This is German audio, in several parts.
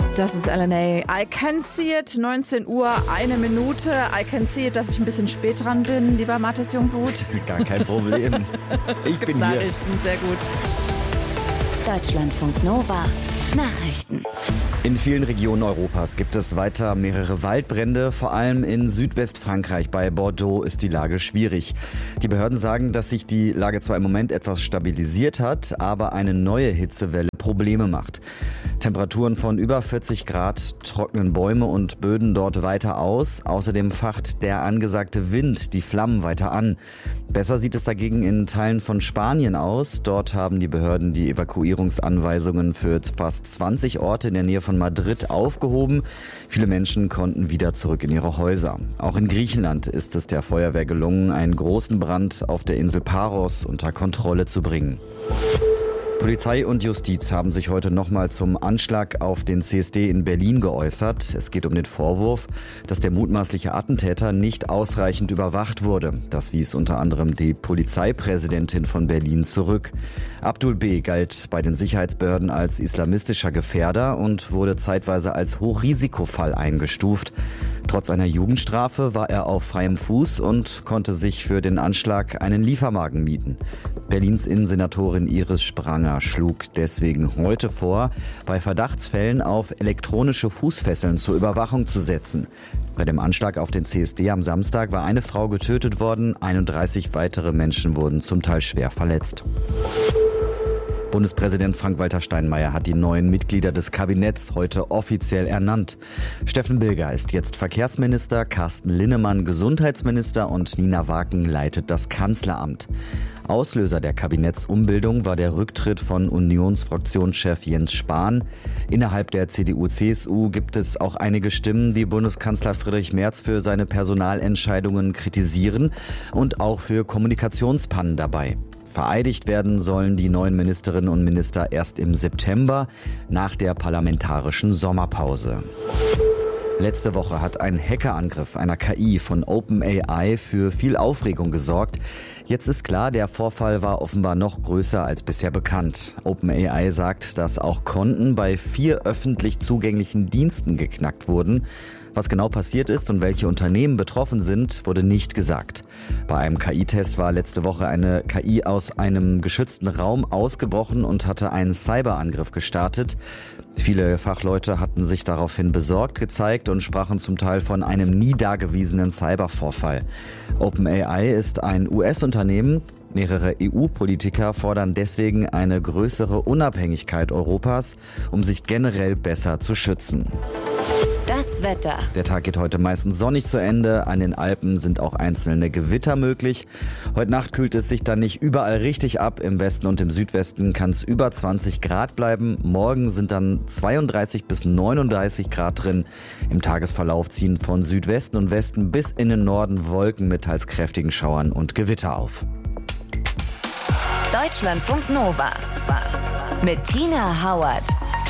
Das ist LNA. I can see it, 19 Uhr, 1 Minute. I can see it, dass ich ein bisschen spät dran bin, lieber Mathis Jungblut. Gar kein Problem. Ich bin hier. Nachrichten, sehr gut. Deutschlandfunk Nova. Nachrichten. In vielen Regionen Europas gibt es weiter mehrere Waldbrände. Vor allem in Südwestfrankreich bei Bordeaux ist die Lage schwierig. Die Behörden sagen, dass sich die Lage zwar im Moment etwas stabilisiert hat, aber eine neue Hitzewelle Probleme macht. Temperaturen von über 40 Grad trocknen Bäume und Böden dort weiter aus. Außerdem facht der angesagte Wind die Flammen weiter an. Besser sieht es dagegen in Teilen von Spanien aus. Dort haben die Behörden die Evakuierungsanweisungen für fast 20 Orte in der Nähe von Madrid aufgehoben. Viele Menschen konnten wieder zurück in ihre Häuser. Auch in Griechenland ist es der Feuerwehr gelungen, einen großen Brand auf der Insel Paros unter Kontrolle zu bringen. Polizei und Justiz haben sich heute nochmal zum Anschlag auf den CSD in Berlin geäußert. Es geht um den Vorwurf, dass der mutmaßliche Attentäter nicht ausreichend überwacht wurde. Das wies unter anderem die Polizeipräsidentin von Berlin zurück. Abdul B. galt bei den Sicherheitsbehörden als islamistischer Gefährder und wurde zeitweise als Hochrisikofall eingestuft. Trotz einer Jugendstrafe war er auf freiem Fuß und konnte sich für den Anschlag einen Lieferwagen mieten. Berlins Innensenatorin Iris Spranger schlug deswegen heute vor, bei Verdachtsfällen auf elektronische Fußfesseln zur Überwachung zu setzen. Bei dem Anschlag auf den CSD am Samstag war eine Frau getötet worden, 31 weitere Menschen wurden zum Teil schwer verletzt. Bundespräsident Frank-Walter Steinmeier hat die neuen Mitglieder des Kabinetts heute offiziell ernannt. Steffen Bilger ist jetzt Verkehrsminister, Carsten Linnemann Gesundheitsminister und Nina Waken leitet das Kanzleramt. Auslöser der Kabinettsumbildung war der Rücktritt von Unionsfraktionschef Jens Spahn. Innerhalb der CDU-CSU gibt es auch einige Stimmen, die Bundeskanzler Friedrich Merz für seine Personalentscheidungen kritisieren und auch für Kommunikationspannen dabei. Vereidigt werden sollen die neuen Ministerinnen und Minister erst im September nach der parlamentarischen Sommerpause. Letzte Woche hat ein Hackerangriff einer KI von OpenAI für viel Aufregung gesorgt. Jetzt ist klar, der Vorfall war offenbar noch größer als bisher bekannt. OpenAI sagt, dass auch Konten bei 4 öffentlich zugänglichen Diensten geknackt wurden. Was genau passiert ist und welche Unternehmen betroffen sind, wurde nicht gesagt. Bei einem KI-Test war letzte Woche eine KI aus einem geschützten Raum ausgebrochen und hatte einen Cyberangriff gestartet. Viele Fachleute hatten sich daraufhin besorgt gezeigt und sprachen zum Teil von einem nie dagewesenen Cybervorfall. OpenAI ist ein US-Unternehmen. Mehrere EU-Politiker fordern deswegen eine größere Unabhängigkeit Europas, um sich generell besser zu schützen. Das Wetter. Der Tag geht heute meistens sonnig zu Ende. An den Alpen sind auch einzelne Gewitter möglich. Heute Nacht kühlt es sich dann nicht überall richtig ab. Im Westen und im Südwesten kann es über 20 Grad bleiben. Morgen sind dann 32 bis 39 Grad drin. Im Tagesverlauf ziehen von Südwesten und Westen bis in den Norden Wolken mit teils kräftigen Schauern und Gewitter auf. Deutschlandfunk Nova. Mit Tina Hauert.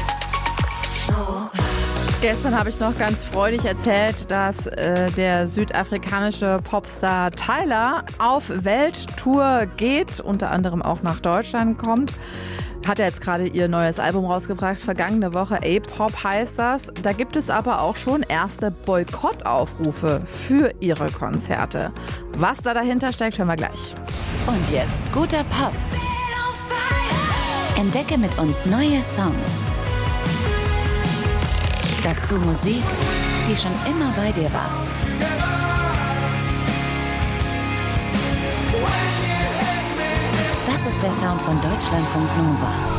Gestern habe ich noch ganz freudig erzählt, dass der südafrikanische Popstar Tyler auf Welttour geht, unter anderem auch nach Deutschland kommt. Hat er jetzt gerade ihr neues Album rausgebracht, vergangene Woche, A-Pop heißt das. Da gibt es aber auch schon erste Boykottaufrufe für ihre Konzerte. Was da dahinter steckt, hören wir gleich. Und jetzt guter Pop. Entdecke mit uns neue Songs. Dazu Musik, die schon immer bei dir war. Das ist der Sound von Deutschlandfunk Nova.